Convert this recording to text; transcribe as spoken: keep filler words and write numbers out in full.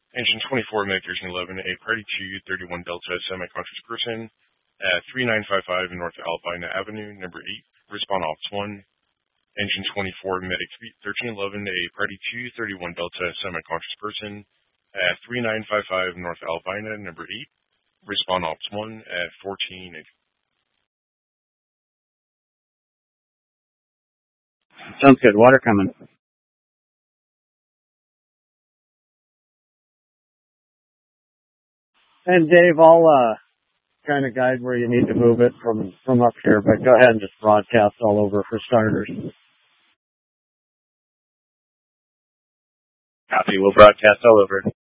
Engine twenty-four, Meg thirteen eleven, a Party two thirty-one Delta semi-conscious person at three nine five five North Albina Avenue, number eight. Respond Ops one. Engine twenty-four, Medic thirteen eleven, a Party two thirty-one Delta semi-conscious person at three nine five five North Albina, number eight. Respond Ops one at fourteen eighty. Sounds good. Water coming. And Dave, I'll uh, kind of guide where you need to move it from, from up here, but go ahead and just broadcast all over for starters. Copy. We'll broadcast all over.